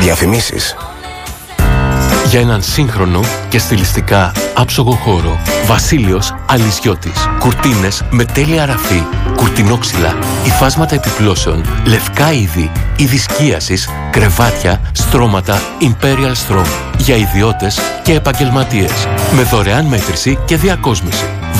Διαφημίσεις. Για έναν σύγχρονο και στιλιστικά άψογο χώρο, Βασίλειος Αλυσιώτης. Κουρτίνες με τέλεια ραφή, κουρτινόξυλα, υφάσματα επιπλώσεων, λευκά είδη, είδη σκίασης, κρεβάτια, στρώματα Imperial Strom. Για ιδιώτες και επαγγελματίες. Με δωρεάν μέτρηση και διακόσμηση.